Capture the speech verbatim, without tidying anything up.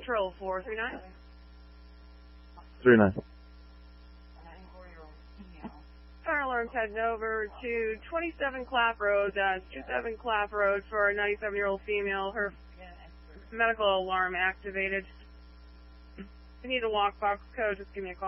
Control four three nine. three nine. Fire alarm's heading over to twenty-seven Clap Road. That's twenty-seven Clap Road for a ninety-seven-year-old female. Her medical alarm activated. If you need a walk box code, just give me a call.